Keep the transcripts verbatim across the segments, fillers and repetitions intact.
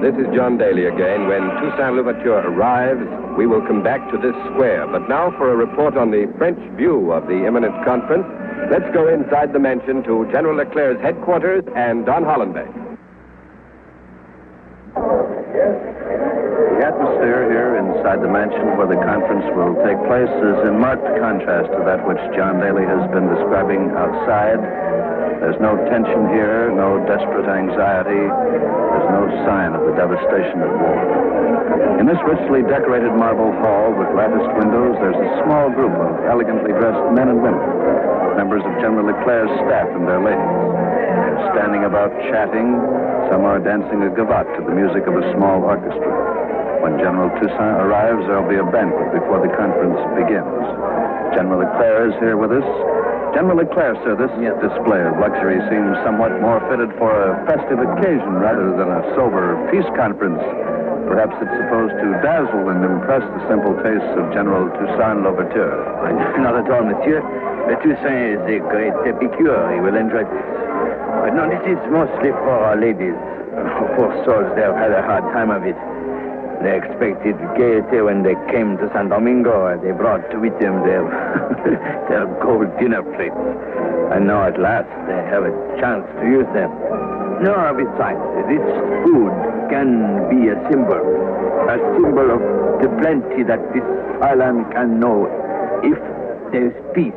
This is John Daly again. When Toussaint Louverture arrives, we will come back to this square. But now for a report on the French view of the imminent conference, let's go inside the mansion to General Leclerc's headquarters and Don Hollenbeck. The atmosphere here inside the mansion where the conference will take place is in marked contrast to that which John Daly has been describing outside. There's no tension here, no desperate anxiety. There's no sign of the devastation of war. In this richly decorated marble hall with latticed windows, there's a small group of elegantly dressed men and women, members of General Leclerc's staff and their ladies. They're standing about chatting. Some are dancing a gavotte to the music of a small orchestra. When General Toussaint arrives, there'll be a banquet before the conference begins. General Leclerc is here with us. General Leclerc, sir, this yes. display of luxury seems somewhat more fitted for a festive occasion rather than a sober peace conference. Perhaps it's supposed to dazzle and impress the simple tastes of General Toussaint Louverture. Not at all, monsieur. Toussaint is a great epicure. He will enjoy this. But no, this is mostly for our ladies. Poor souls, they have had a hard time of it. They expected gaiety when they came to San Domingo. They brought with them their, their gold dinner plates. And now at last they have a chance to use them. No, besides, this food can be a symbol. A symbol of the plenty that this island can know if there is peace.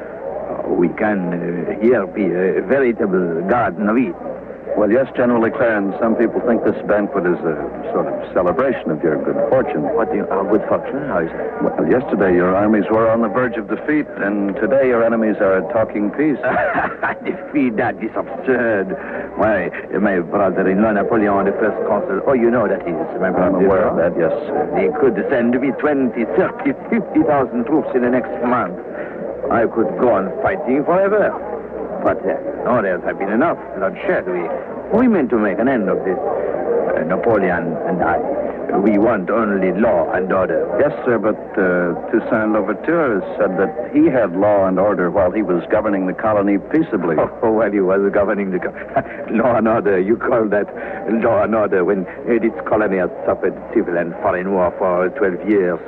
We can uh, here be a veritable garden of Eden. Well, yes, General Leclerc, and some people think this banquet is a sort of celebration of your good fortune. What do you, our good fortune? How is that? Well, yesterday your armies were on the verge of defeat, and today your enemies are talking peace. Defeat? That is absurd. Why, my brother-in-law, Napoleon, the first consul, oh, you know that he is a member I'm of the aware of that, yes. He could send me twenty, thirty, fifty thousand troops in the next month. I could go on fighting forever. But uh, no, there has been enough bloodshed. We, we meant to make an end of this. Uh, Napoleon and I, we want only law and order. Yes, sir, but uh, Toussaint Louverture said that he had law and order while he was governing the colony peaceably. Oh, while he was governing the colony. Law and order, you call that law and order when this colony has suffered civil and foreign war for twelve years.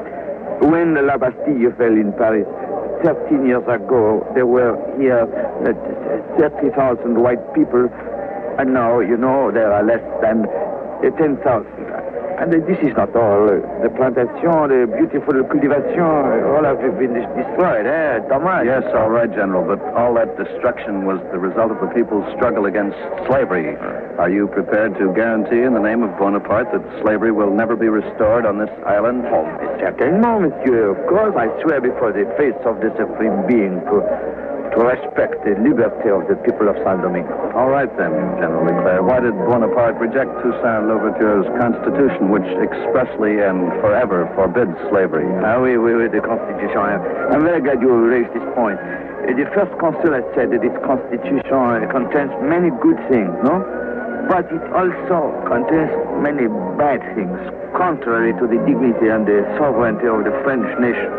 When La Bastille fell in Paris, thirteen years ago, there were here uh, thirty thousand white people, and now, you know, there are less than uh, ten thousand. And uh, this is not all. The plantation, the beautiful cultivation, all have been destroyed, eh, Thomas? Yes, all right, General, but all that destruction was the result of the people's struggle against slavery. Are you prepared to guarantee in the name of Bonaparte that slavery will never be restored on this island? Oh, certainement, monsieur. Of course, I swear before the face of the Supreme Being to, to respect the liberty of the people of San Domingo. All right, then, General Leclerc. Why did Bonaparte reject Toussaint Louverture's constitution, which expressly and forever forbids slavery? Ah, oui, oui, oui, the Constitution. I'm very glad you raised this point. The first consul has said that this Constitution contains many good things, no? But it also contains many bad things, contrary to the dignity and the sovereignty of the French nation.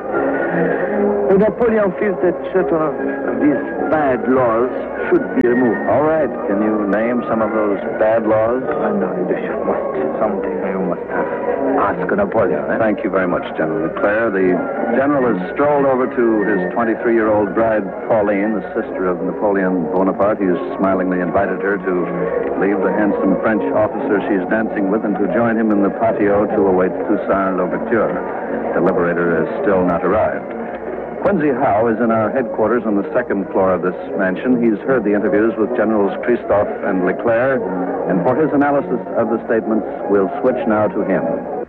Napoleon feels that certain of these bad laws should be removed. All right. Can you name some of those bad laws? I know you must. Something you must have. Ask Napoleon. Eh? Thank you very much, General Leclerc. The general has strolled over to his twenty-three-year-old bride, Pauline, the sister of Napoleon Bonaparte. He has smilingly invited her to leave the handsome French officer she's dancing with and to join him in the patio to await Toussaint Louverture. The Liberator has still not arrived. Quincy Howe is in our headquarters on the second floor of this mansion. He's heard the interviews with Generals Christophe and Leclerc, and for his analysis of the statements, we'll switch now to him.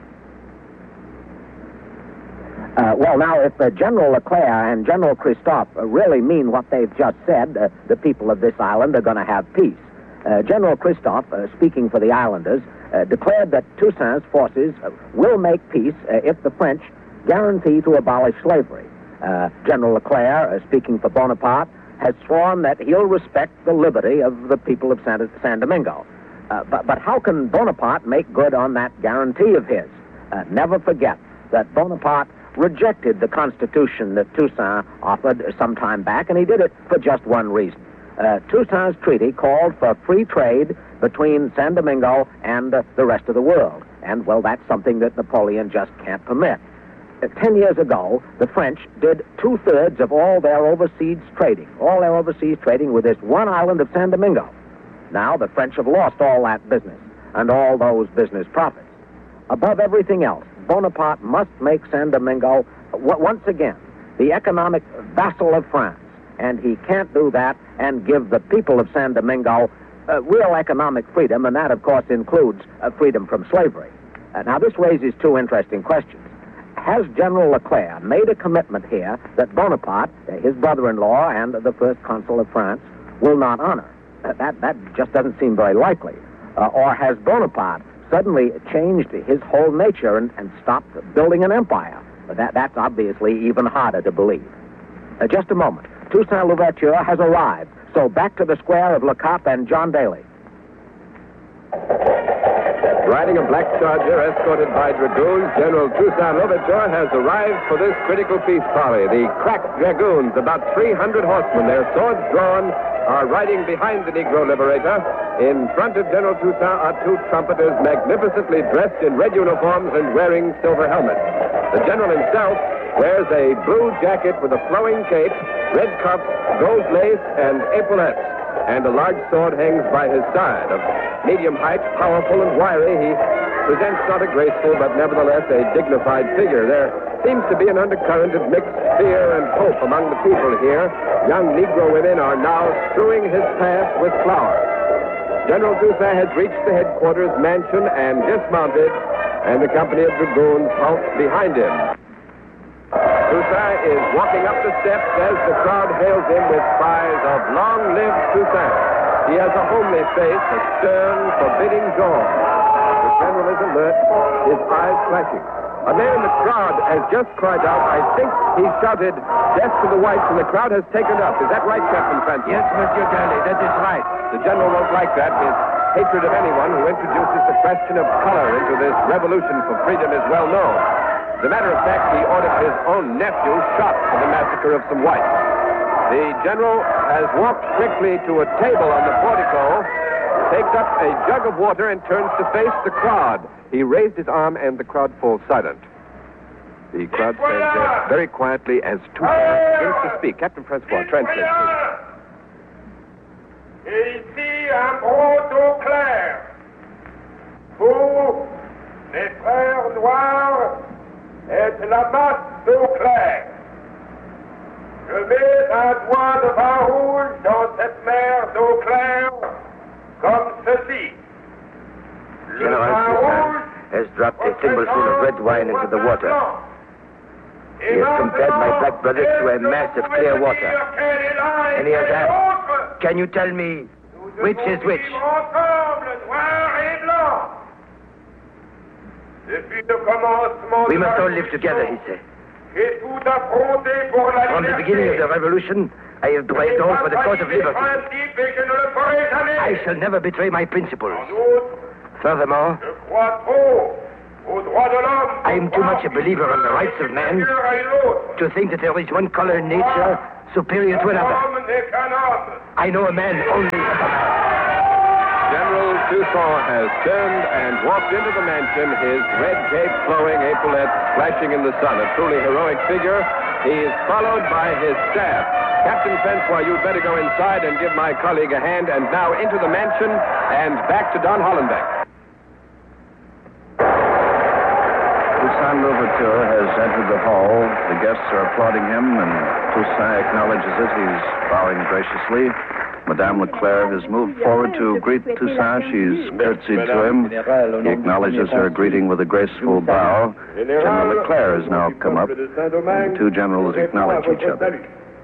Uh, well, now, if uh, General Leclerc and General Christophe uh, really mean what they've just said, uh, the people of this island are going to have peace. Uh, General Christophe, uh, speaking for the islanders, uh, declared that Toussaint's forces uh, will make peace uh, if the French guarantee to abolish slavery. Uh, General Leclerc, uh, speaking for Bonaparte, has sworn that he'll respect the liberty of the people of San, San Domingo. Uh, but, but how can Bonaparte make good on that guarantee of his? Uh, never forget that Bonaparte rejected the Constitution that Toussaint offered some time back, and he did it for just one reason. Uh, Toussaint's treaty called for free trade between San Domingo and uh, the rest of the world. And, well, that's something that Napoleon just can't permit. Uh, ten years ago, the French did two-thirds of all their overseas trading, all their overseas trading with this one island of San Domingo. Now, the French have lost all that business and all those business profits. Above everything else, Bonaparte must make San Domingo, w- once again, the economic vassal of France. And he can't do that and give the people of San Domingo uh, real economic freedom, and that, of course, includes uh, freedom from slavery. Uh, now, this raises two interesting questions. Has General Leclerc made a commitment here that Bonaparte, uh, his brother-in-law and the first consul of France, will not honor? Uh, that, that just doesn't seem very likely. Uh, or has Bonaparte suddenly changed his whole nature and, and stopped building an empire? Uh, that, that's obviously even harder to believe. Uh, just a moment. Toussaint Louverture has arrived. So back to the square of Lecoq and John Daly. Riding a black charger escorted by dragoons, General Toussaint Louverture has arrived for this critical peace parley. The crack dragoons, about three hundred horsemen, their swords drawn, are riding behind the Negro liberator. In front of General Toussaint are two trumpeters magnificently dressed in red uniforms and wearing silver helmets. The general himself wears a blue jacket with a flowing cape, red cuffs, gold lace, and epaulettes, and a large sword hangs by his side. Of medium height, powerful and wiry, he presents not a graceful, but nevertheless a dignified figure. There seems to be an undercurrent of mixed fear and hope among the people here. Young Negro women are now strewing his path with flowers. General Toussaint has reached the headquarters mansion and dismounted, and the company of dragoons halts behind him. Toussaint is walking up the steps as the crowd hails him with cries of "Long live Toussaint!" He has a homely face, a stern, forbidding jaw. The general is alert, his eyes flashing. A man in the crowd has just cried out, I think he shouted, "Death to the whites," and the crowd has taken up. Is that right, Captain Francois? Yes, Monsieur Daly, that is right. The general won't like that. His hatred of anyone who introduces the question of color into this revolution for freedom is well known. As a matter of fact, he ordered his own nephew shot for the massacre of some whites. The general has walked quickly to a table on the portico, takes up a jug of water, and turns to face the crowd. He raised his arm, and the crowd falls silent. The crowd stands there very quietly as Toussaint begins to speak. Captain Francois, translate, please. Et ici un gros eau clair pour les frères noirs et la masse d'eau claire. Je mets un doigt de vin rouge dans cette mer d'eau claire comme ceci. Le vin rouge has dropped a tablespoon of red wine into the water. He has compared my black brothers to a mass of clear water. And he has asked, can you tell me which is which? We must all live together, he said. From the beginning of the revolution, I have braved all for the cause of liberty. I shall never betray my principles. Furthermore, I am too much a believer in the rights of man to think that there is one color in nature superior to another. I know a man only as a man. General Toussaint has turned and walked into the mansion, his red cape flowing, epaulettes flashing in the sun. A truly heroic figure. He is followed by his staff. Captain Francois, you'd better go inside and give my colleague a hand. And now into the mansion and back to Don Hollenbeck. Toussaint Louverture has entered the hall. The guests are applauding him, and Toussaint acknowledges it. He's bowing graciously. Madame Leclerc has moved forward to greet Toussaint. She's curtsied to him. He acknowledges her greeting with a graceful bow. General Leclerc has now come up. The two generals acknowledge each other.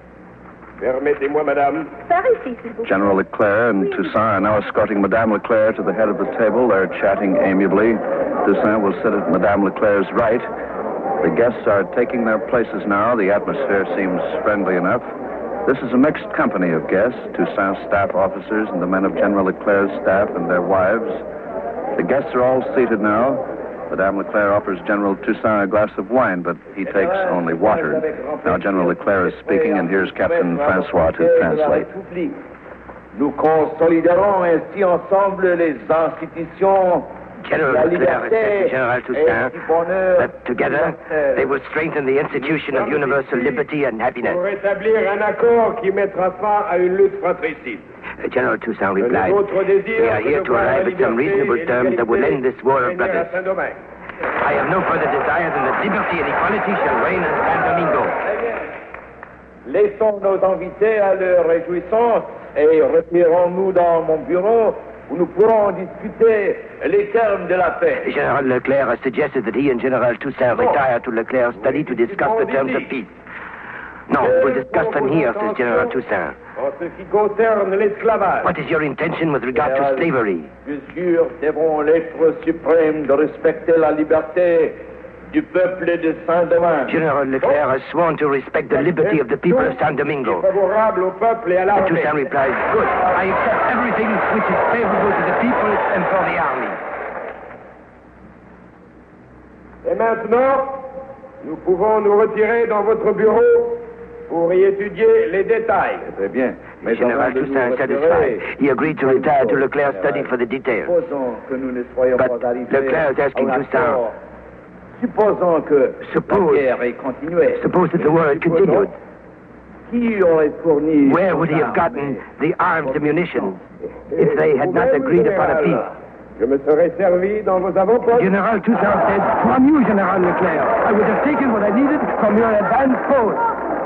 General Leclerc and Toussaint are now escorting Madame Leclerc to the head of the table. They're chatting amiably. Toussaint will sit at Madame Leclerc's right. The guests are taking their places now. The atmosphere seems friendly enough. This is a mixed company of guests, Toussaint's staff officers and the men of General Leclerc's staff and their wives. The guests are all seated now. Madame Leclerc offers General Toussaint a glass of wine, but he takes only water. Now General Leclerc is speaking, and here's Captain Francois to translate. Nous consoliderons ainsi ensemble les institutions. General Leclerc has said to General Toussaint that together they will strengthen the institution of universal liberty and happiness. Pour établir un accord qui mettra fin à une lutte fratricide. General Toussaint replied, we are here to arrive at some reasonable terms that will end this war of brothers. I have no further desire than that liberty and equality shall reign in San Domingo. Laissons nos invités à leur réjouissance et retirons-nous dans mon bureau où nous pourrons discuter les termes de la paix. General Leclerc has suggested that he and General Toussaint retire to Leclerc's study to discuss the terms of peace. No, we'll discuss them here, says General Toussaint. En ce qui concerne l'esclavage. What is your intention with regard to slavery? Mesures devront l'être suprême de respecter la liberté du peuple de Saint-Domingue. General Leclerc has sworn to respect the liberty of the people of San Domingo. Favorable au peuple et à l'armée. Toussaint replies, good, I accept everything which is favorable to the people and for the army. Et maintenant, nous pouvons nous retirer dans votre bureau pour y étudier les détails. Très bien. Mais General Toussaint satisfied. He agreed to retire to Leclerc's study for the details. But Leclerc is asking Toussaint, supposons que suppose, la guerre ait continué. Suppose that the war had continued. Qui aurait fourni Where would he have gotten the arms and munitions if they had not agreed upon a peace? Je me serais servi dans vos avant-postes. General Toussaint said, from you, General Leclerc. I would have taken what I needed from your advanced post.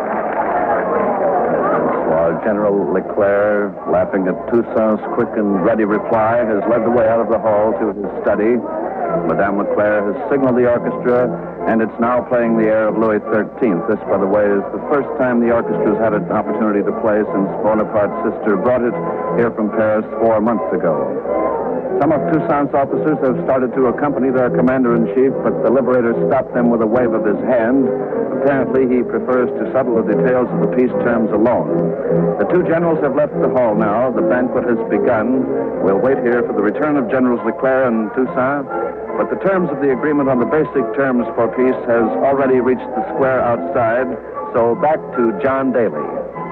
While General Leclerc, laughing at Toussaint's quick and ready reply, has led the way out of the hall to his study, Madame Leclerc has signaled the orchestra, and it's now playing the air of Louis the thirteenth. This, by the way, is the first time the orchestra has had an opportunity to play since Bonaparte's sister brought it here from Paris four months ago. Some of Toussaint's officers have started to accompany their commander-in-chief, but the liberator stopped them with a wave of his hand. Apparently, he prefers to settle the details of the peace terms alone. The two generals have left the hall now. The banquet has begun. We'll wait here for the return of Generals Leclerc and Toussaint, but the terms of the agreement on the basic terms for peace has already reached the square outside, so back to John Daly.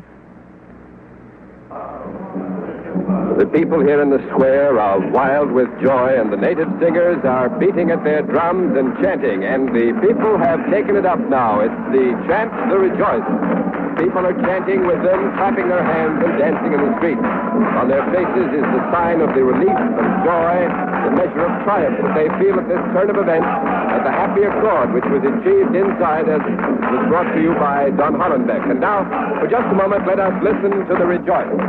The people here in the square are wild with joy, and the native singers are beating at their drums and chanting, and the people have taken it up now. It's the chant, the rejoice. People are chanting with them, clapping their hands and dancing in the streets. On their faces is the sign of the relief and joy, the measure of triumph that they feel at this turn of events, at the happy accord which was achieved inside as was brought to you by Don Hollenbeck. And now, for just a moment, let us listen to the rejoice.